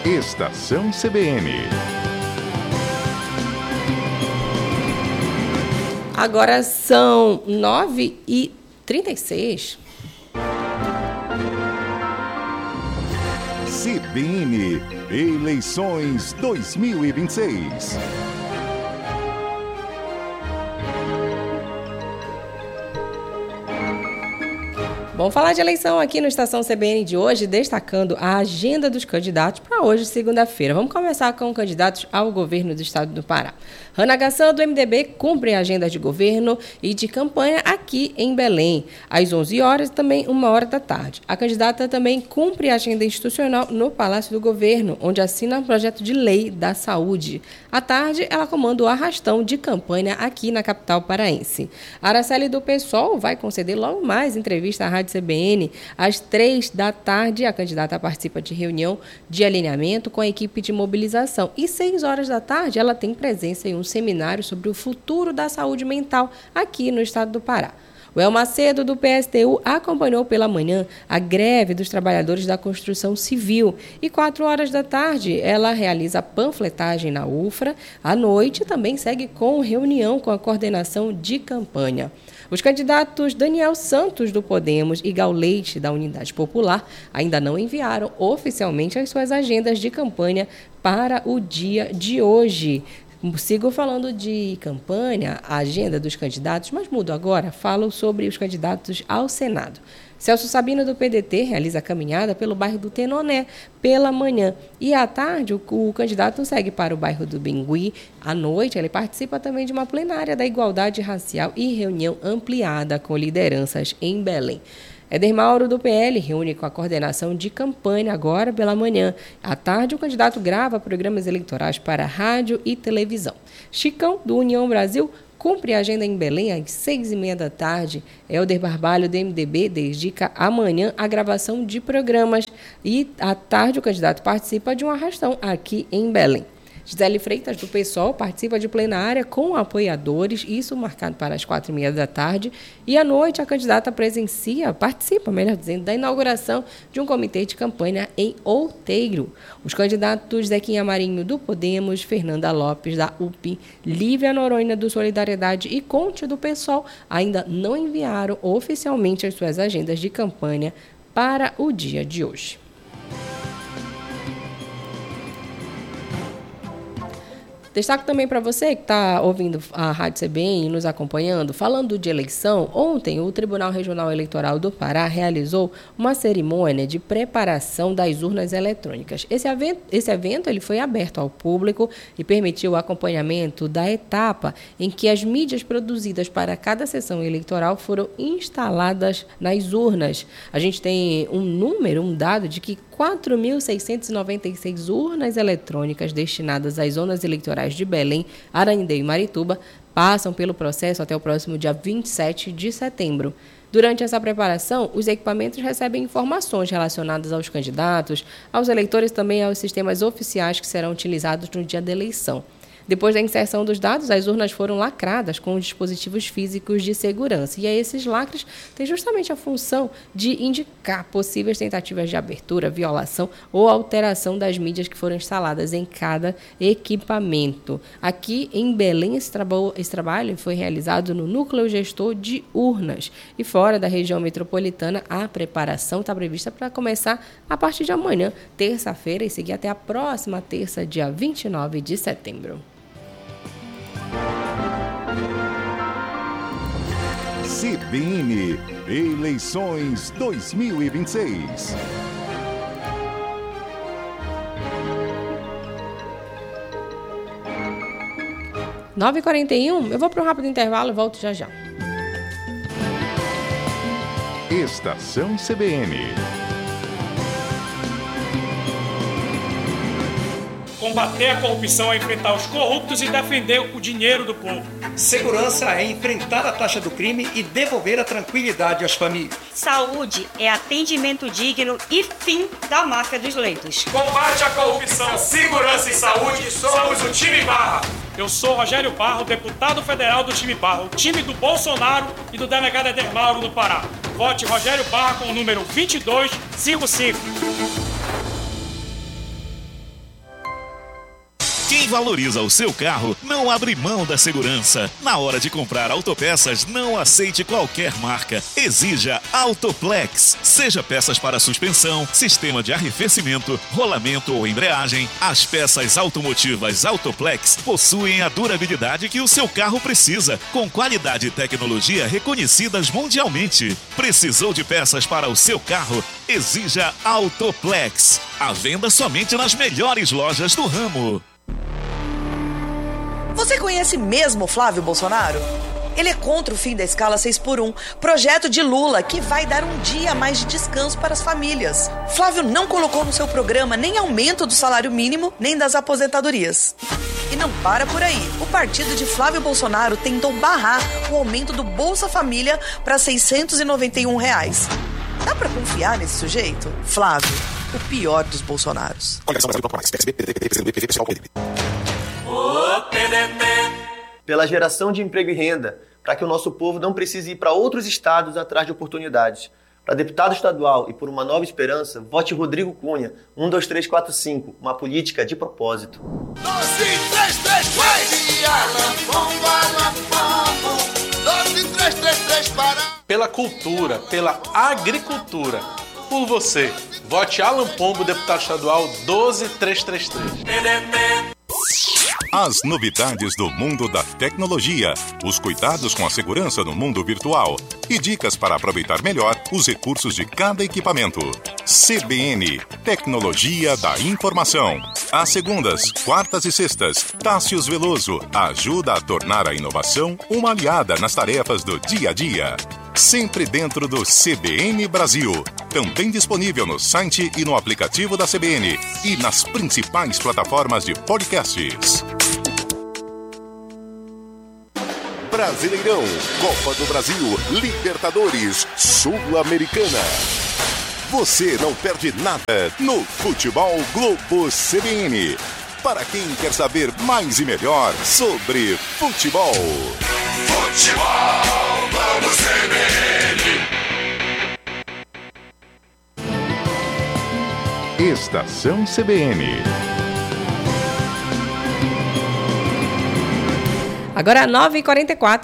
Estação CBN. Agora são 9h36. CBN Eleições 2026. Vamos falar de eleição aqui no Estação CBN de hoje, destacando a agenda dos candidatos para hoje, segunda-feira. Vamos começar com candidatos ao governo do estado do Pará. Rana Gassan, do MDB, cumpre a agenda de governo e de campanha aqui em Belém, às 11 horas e também 1h da tarde. A candidata também cumpre a agenda institucional no Palácio do Governo, onde assina um projeto de lei da saúde. À tarde, ela comanda o arrastão de campanha aqui na capital paraense. A Araceli do PSOL vai conceder logo mais entrevista à Rádio CBN. Às 3 da tarde, a candidata participa de reunião de alinhamento com a equipe de mobilização. E 6 horas da tarde, ela tem presença em um seminário sobre o futuro da saúde mental aqui no estado do Pará. O El Macedo, do PSTU, acompanhou pela manhã a greve dos trabalhadores da construção civil. E 4 horas da tarde, ela realiza a panfletagem na UFRA. À noite, também segue com reunião com a coordenação de campanha. Os candidatos Daniel Santos, do Podemos, e Gal Leite, da Unidade Popular, ainda não enviaram oficialmente as suas agendas de campanha para o dia de hoje. Sigo falando de campanha, a agenda dos candidatos, mas mudo agora, falo sobre os candidatos ao Senado. Celso Sabino, do PDT, realiza a caminhada pelo bairro do Tenoné pela manhã. E à tarde, o candidato segue para o bairro do Bengui. À noite, ele participa também de uma plenária da igualdade racial e reunião ampliada com lideranças em Belém. Éder Mauro, do PL, reúne com a coordenação de campanha agora pela manhã. À tarde, o candidato grava programas eleitorais para rádio e televisão. Chicão, do União Brasil, cumpre a agenda em Belém às 6h30 da tarde. Helder Barbalho, do MDB, dedica amanhã a gravação de programas. E à tarde, o candidato participa de um arrastão aqui em Belém. Gisele Freitas, do PSOL, participa de plenária com apoiadores, isso marcado para as 4h30 da tarde. E à noite, a candidata participa, da inauguração de um comitê de campanha em Outeiro. Os candidatos Zequinha Marinho, do Podemos, Fernanda Lopes, da UP, Lívia Noronha, do Solidariedade e Conte, do PSOL, ainda não enviaram oficialmente as suas agendas de campanha para o dia de hoje. Destaco também para você que está ouvindo a Rádio CBN e nos acompanhando, falando de eleição. Ontem, o Tribunal Regional Eleitoral do Pará realizou uma cerimônia de preparação das urnas eletrônicas. Esse evento ele foi aberto ao público e permitiu o acompanhamento da etapa em que as mídias produzidas para cada sessão eleitoral foram instaladas nas urnas. A gente tem um dado de que 4.696 urnas eletrônicas destinadas às zonas eleitorais de Belém, Arandê e Marituba passam pelo processo até o próximo dia 27 de setembro. Durante essa preparação, os equipamentos recebem informações relacionadas aos candidatos, aos eleitores e também aos sistemas oficiais que serão utilizados no dia da eleição. Depois da inserção dos dados, as urnas foram lacradas com dispositivos físicos de segurança. E esses lacres têm justamente a função de indicar possíveis tentativas de abertura, violação ou alteração das mídias que foram instaladas em cada equipamento. Aqui em Belém, esse trabalho foi realizado no Núcleo Gestor de Urnas. E fora da região metropolitana, a preparação está prevista para começar a partir de amanhã, terça-feira, e seguir até a próxima terça, dia 29 de setembro. CBN Eleições 2026. – 9h41, eu vou para um rápido intervalo e volto já já. Estação CBN. Combater a corrupção é enfrentar os corruptos e defender o dinheiro do povo. Segurança é enfrentar a taxa do crime e devolver a tranquilidade às famílias. Saúde é atendimento digno e fim da máfia dos leitos. Combate à corrupção, segurança e saúde, somos o time Barra. Eu sou Rogério Barro, deputado federal do time Barra, o time do Bolsonaro e do delegado Éder Mauro do Pará. Vote Rogério Barra com o número 2255. Quem valoriza o seu carro não abre mão da segurança. Na hora de comprar autopeças, não aceite qualquer marca. Exija Autoplex. Seja peças para suspensão, sistema de arrefecimento, rolamento ou embreagem, as peças automotivas Autoplex possuem a durabilidade que o seu carro precisa, com qualidade e tecnologia reconhecidas mundialmente. Precisou de peças para o seu carro? Exija Autoplex. À venda somente nas melhores lojas do ramo. Você conhece mesmo Flávio Bolsonaro? Ele é contra o fim da escala 6x1, projeto de Lula que vai dar um dia a mais de descanso para as famílias. Flávio não colocou no seu programa nem aumento do salário mínimo, nem das aposentadorias. E não para por aí. O partido de Flávio Bolsonaro tentou barrar o aumento do Bolsa Família para R$ 691. Dá pra confiar nesse sujeito? Flávio, o pior dos Bolsonaros. Pela geração de emprego e renda, para que o nosso povo não precise ir para outros estados atrás de oportunidades. Para deputado estadual e por uma nova esperança, vote Rodrigo Cunha, 12345, uma política de propósito. 12333 para... Pela cultura, pela agricultura, por você, vote Alan Pombo, deputado estadual 12333. As novidades do mundo da tecnologia, os cuidados com a segurança no mundo virtual e dicas para aproveitar melhor os recursos de cada equipamento. CBN, Tecnologia da Informação. Às segundas, quartas e sextas, Tássius Veloso ajuda a tornar a inovação uma aliada nas tarefas do dia a dia. Sempre dentro do CBN Brasil. Também disponível no site e no aplicativo da CBN e nas principais plataformas de podcasts. Brasileirão, Copa do Brasil, Libertadores, Sul-Americana. Você não perde nada no Futebol Globo CBN. Para quem quer saber mais e melhor sobre futebol. Futebol Globo CBN. Estação CBN. Agora 9h44.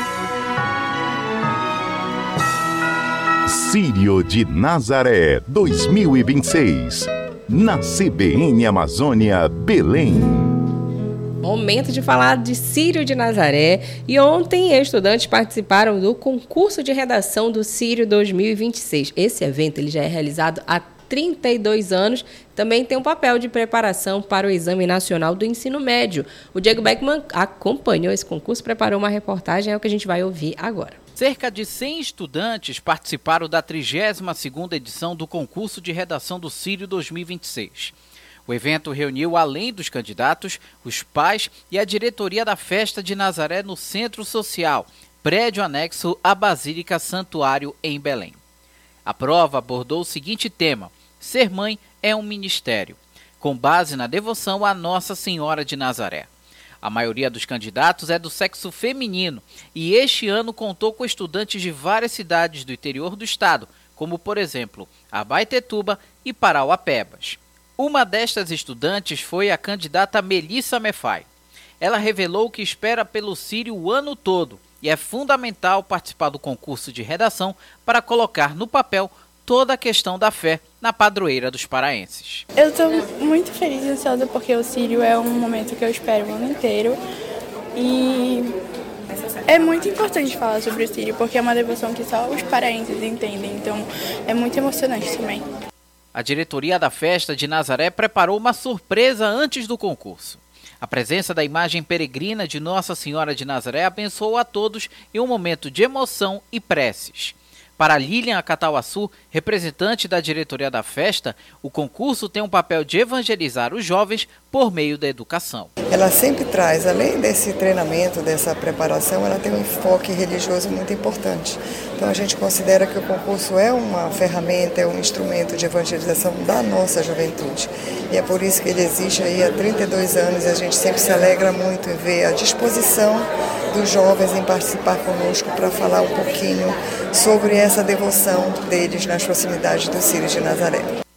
Círio de Nazaré 2026. Na CBN Amazônia, Belém. Momento de falar de Círio de Nazaré. E ontem estudantes participaram do concurso de redação do Círio 2026. Esse evento ele já é realizado há 32 anos, também tem um papel de preparação para o Exame Nacional do Ensino Médio. O Diego Beckman acompanhou esse concurso, preparou uma reportagem, é o que a gente vai ouvir agora. Cerca de 100 estudantes participaram da 32ª edição do concurso de redação do Círio 2026. O evento reuniu, além dos candidatos, os pais e a diretoria da Festa de Nazaré no Centro Social, prédio anexo à Basílica Santuário em Belém. A prova abordou o seguinte tema: ser mãe é um ministério, com base na devoção à Nossa Senhora de Nazaré. A maioria dos candidatos é do sexo feminino e este ano contou com estudantes de várias cidades do interior do estado, como por exemplo, Abaetetuba e Parauapebas. Uma destas estudantes foi a candidata Melissa Mefai. Ela revelou que espera pelo Círio o ano todo e é fundamental participar do concurso de redação para colocar no papel toda a questão da fé na padroeira dos paraenses. Eu estou muito feliz e ansiosa porque o Círio é um momento que eu espero o ano inteiro e é muito importante falar sobre o Círio porque é uma devoção que só os paraenses entendem, então é muito emocionante também. A diretoria da Festa de Nazaré preparou uma surpresa antes do concurso. A presença da imagem peregrina de Nossa Senhora de Nazaré abençoou a todos em um momento de emoção e preces. Para Lilian Acatauaçu, representante da diretoria da festa, o concurso tem um papel de evangelizar os jovens por meio da educação. Ela sempre traz, além desse treinamento, dessa preparação, ela tem um enfoque religioso muito importante. Então a gente considera que o concurso é uma ferramenta, é um instrumento de evangelização da nossa juventude. E é por isso que ele existe aí há 32 anos e a gente sempre se alegra muito em ver a disposição dos jovens em participar conosco para falar um pouquinho sobre essa devoção deles nas proximidades do Círio de Nazaré.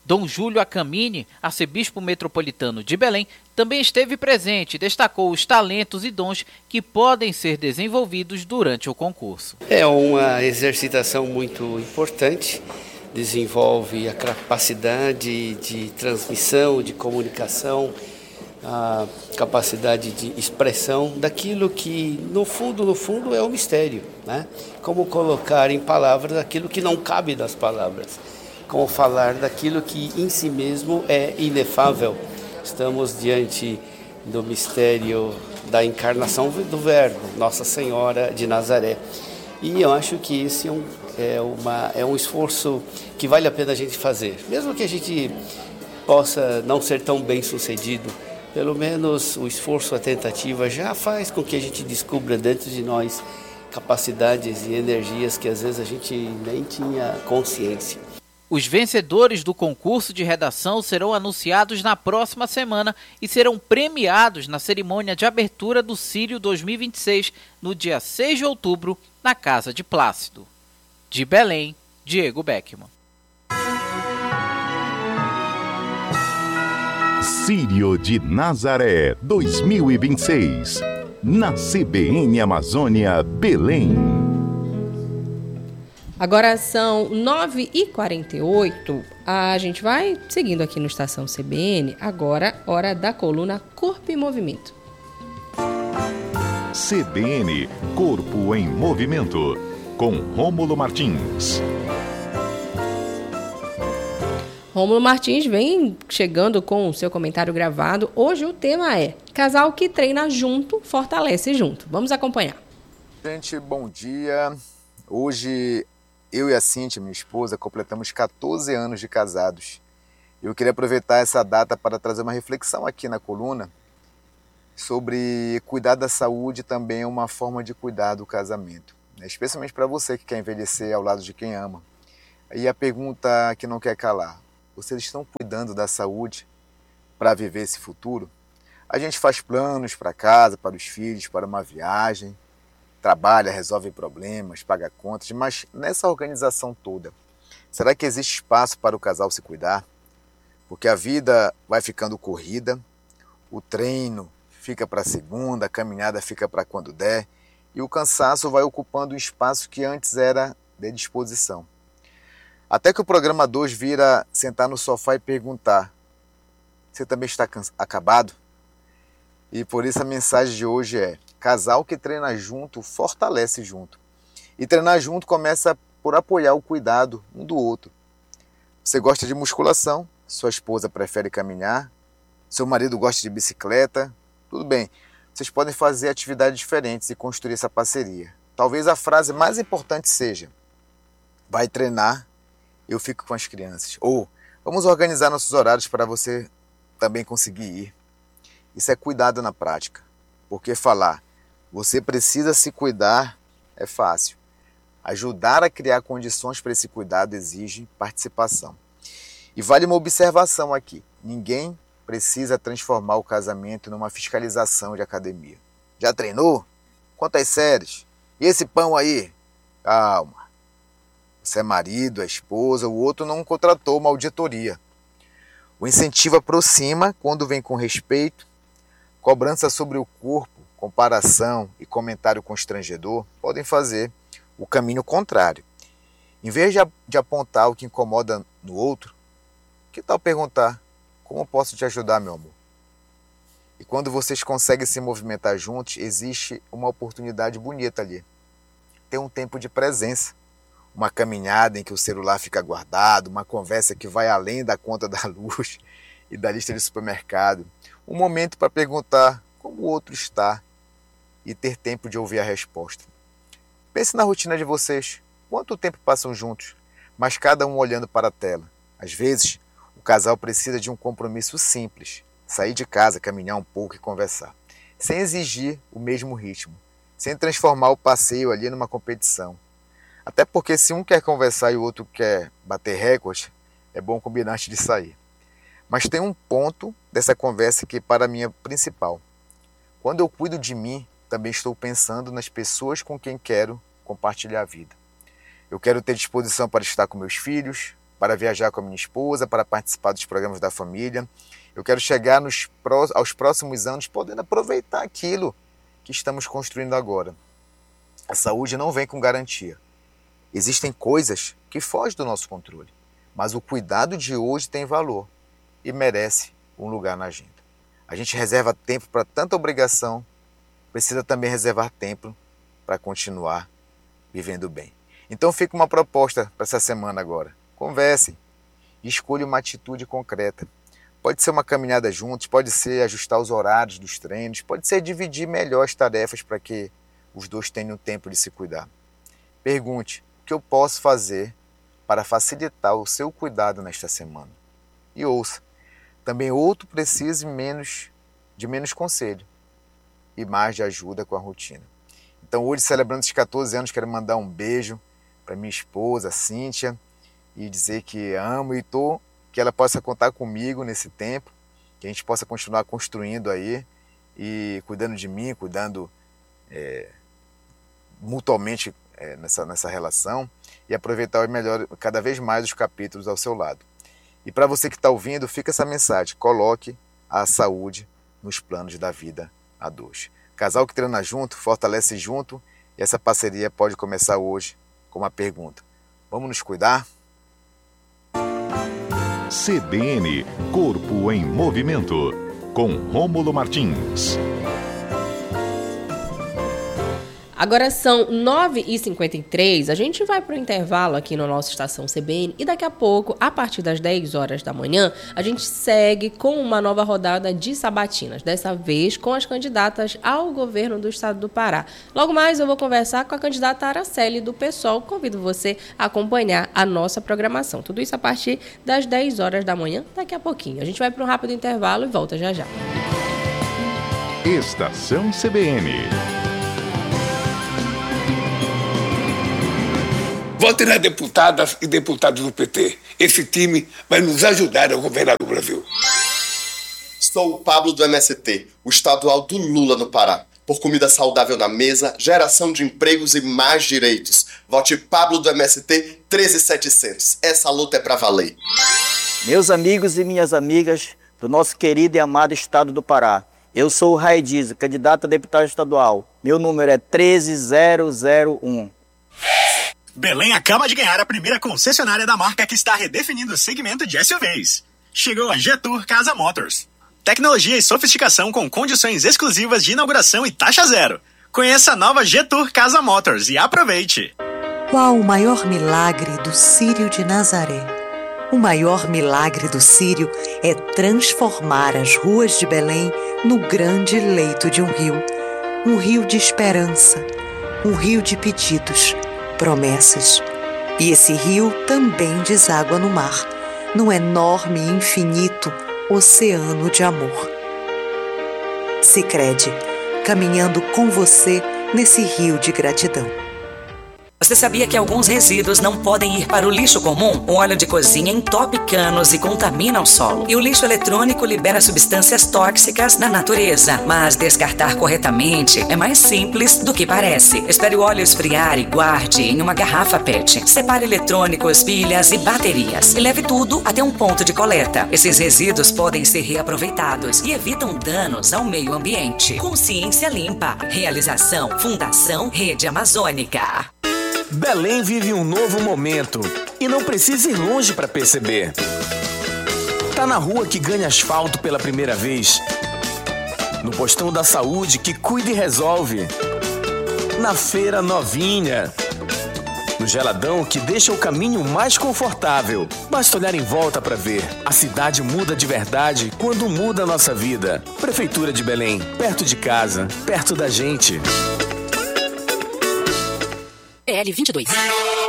Dom Júlio Acamini, arcebispo metropolitano de Belém, também esteve presente e destacou os talentos e dons que podem ser desenvolvidos durante o concurso. É uma exercitação muito importante, desenvolve a capacidade de transmissão, de comunicação, a capacidade de expressão daquilo que, no fundo, é o mistério, né? Como colocar em palavras aquilo que não cabe nas palavras. Como falar daquilo que em si mesmo é inefável. Estamos diante do mistério da encarnação do Verbo, Nossa Senhora de Nazaré. E eu acho que esse é um esforço que vale a pena a gente fazer. Mesmo que a gente possa não ser tão bem sucedido, pelo menos o esforço, a tentativa já faz com que a gente descubra dentro de nós capacidades e energias que às vezes a gente nem tinha consciência. Os vencedores do concurso de redação serão anunciados na próxima semana e serão premiados na cerimônia de abertura do Círio 2026, no dia 6 de outubro, na Casa de Plácido. De Belém, Diego Beckman. Círio de Nazaré 2026, na CBN Amazônia, Belém. Agora são 9h48, a gente vai seguindo aqui no Estação CBN, agora hora da coluna Corpo em Movimento. CBN, Corpo em Movimento, com Rômulo Martins. Rômulo Martins vem chegando com o seu comentário gravado. Hoje o tema é Casal que treina junto, fortalece junto. Vamos acompanhar. Gente, bom dia. Hoje eu e a Cíntia, minha esposa, completamos 14 anos de casados. Eu queria aproveitar essa data para trazer uma reflexão aqui na coluna sobre cuidar da saúde também é uma forma de cuidar do casamento, né? Especialmente para você que quer envelhecer ao lado de quem ama. E a pergunta que não quer calar: vocês estão cuidando da saúde para viver esse futuro? A gente faz planos para casa, para os filhos, para uma viagem, trabalha, resolve problemas, paga contas, mas nessa organização toda, será que existe espaço para o casal se cuidar? Porque a vida vai ficando corrida, o treino fica para segunda, a caminhada fica para quando der, e o cansaço vai ocupando um espaço que antes era de disposição. Até que o programa 2 vira sentar no sofá e perguntar: você também está acabado? E por isso a mensagem de hoje é: casal que treina junto, fortalece junto. E treinar junto começa por apoiar o cuidado um do outro. Você gosta de musculação, sua esposa prefere caminhar, seu marido gosta de bicicleta, tudo bem. Vocês podem fazer atividades diferentes e construir essa parceria. Talvez a frase mais importante seja: vai treinar, eu fico com as crianças. Ou vamos organizar nossos horários para você também conseguir ir. Isso é cuidado na prática. Porque falar você precisa se cuidar é fácil. Ajudar a criar condições para esse cuidado exige participação. E vale uma observação aqui: ninguém precisa transformar o casamento numa fiscalização de academia. Já treinou? Quantas séries? E esse pão aí? Calma. Você é marido, é esposa, o outro não contratou uma auditoria. O incentivo aproxima quando vem com respeito. Cobrança sobre o corpo, comparação e comentário constrangedor podem fazer o caminho contrário. Em vez de apontar o que incomoda no outro, que tal perguntar: como posso te ajudar, meu amor? E quando vocês conseguem se movimentar juntos, existe uma oportunidade bonita ali. Ter um tempo de presença, uma caminhada em que o celular fica guardado, uma conversa que vai além da conta da luz e da lista de supermercado, um momento para perguntar como o outro está e ter tempo de ouvir a resposta. Pense na rotina de vocês. Quanto tempo passam juntos, mas cada um olhando para a tela? Às vezes, o casal precisa de um compromisso simples: sair de casa, caminhar um pouco e conversar, sem exigir o mesmo ritmo, sem transformar o passeio ali numa competição. Até porque se um quer conversar e o outro quer bater recorde, é bom combinar antes de sair. Mas tem um ponto dessa conversa que para mim é principal. Quando eu cuido de mim, também estou pensando nas pessoas com quem quero compartilhar a vida. Eu quero ter disposição para estar com meus filhos, para viajar com a minha esposa, para participar dos programas da família. Eu quero chegar aos próximos anos podendo aproveitar aquilo que estamos construindo agora. A saúde não vem com garantia. Existem coisas que fogem do nosso controle, mas o cuidado de hoje tem valor e merece um lugar na agenda. A gente reserva tempo para tanta obrigação, precisa também reservar tempo para continuar vivendo bem. Então fica uma proposta para essa semana agora. Conversem e escolha uma atitude concreta. Pode ser uma caminhada juntos, pode ser ajustar os horários dos treinos, pode ser dividir melhor as tarefas para que os dois tenham tempo de se cuidar. Pergunte o que eu posso fazer para facilitar o seu cuidado nesta semana. E ouça, também outro precisa de menos conselho e mais de ajuda com a rotina. Então hoje, celebrando esses 14 anos, quero mandar um beijo para minha esposa, Cíntia, e dizer que amo e que ela possa contar comigo nesse tempo, que a gente possa continuar construindo aí e cuidando de mim, cuidando mutuamente nessa relação e aproveitar melhor cada vez mais os capítulos ao seu lado. E para você que está ouvindo, fica essa mensagem: coloque a saúde nos planos da vida a dois. Casal que treina junto, fortalece junto, e essa parceria pode começar hoje com uma pergunta: vamos nos cuidar? CBN Corpo em Movimento, com Rômulo Martins. Agora são 9h53, a gente vai para o intervalo aqui no nosso Estação CBN e daqui a pouco, a partir das 10 horas da manhã, a gente segue com uma nova rodada de sabatinas, dessa vez com as candidatas ao governo do estado do Pará. Logo mais eu vou conversar com a candidata Araceli do PSOL, convido você a acompanhar a nossa programação. Tudo isso a partir das 10 horas da manhã, daqui a pouquinho. A gente vai para um rápido intervalo e volta já já. Estação CBN. Votem nas deputadas e deputados do PT. Esse time vai nos ajudar a governar o Brasil. Sou o Pablo do MST, o estadual do Lula no Pará. Por comida saudável na mesa, geração de empregos e mais direitos. Vote Pablo do MST 13700. Essa luta é pra valer. Meus amigos e minhas amigas do nosso querido e amado estado do Pará. Eu sou o Raidiz, candidato a deputado estadual. Meu número é 13001. Belém acaba de ganhar a primeira concessionária da marca que está redefinindo o segmento de SUVs. Chegou a G-Tour Casa Motors. Tecnologia e sofisticação com condições exclusivas de inauguração e taxa zero. Conheça a nova G-Tour Casa Motors e aproveite. Qual o maior milagre do Círio de Nazaré? O maior milagre do Círio é transformar as ruas de Belém no grande leito de um rio de esperança, um rio de pedidos, promessas. E esse rio também deságua no mar, num enorme e infinito oceano de amor. Sicredi, caminhando com você nesse rio de gratidão. Você sabia que alguns resíduos não podem ir para o lixo comum? O óleo de cozinha entope canos e contamina o solo. E o lixo eletrônico libera substâncias tóxicas na natureza. Mas descartar corretamente é mais simples do que parece. Espere o óleo esfriar e guarde em uma garrafa PET. Separe eletrônicos, pilhas e baterias. E leve tudo até um ponto de coleta. Esses resíduos podem ser reaproveitados e evitam danos ao meio ambiente. Consciência Limpa. Realização Fundação Rede Amazônica. Belém vive um novo momento e não precisa ir longe para perceber. Tá na rua que ganha asfalto pela primeira vez, no postão da saúde que cuida e resolve, na feira novinha, no geladão que deixa o caminho mais confortável. Basta olhar em volta para ver. A cidade muda de verdade quando muda a nossa vida. Prefeitura de Belém, perto de casa, perto da gente. PL 22.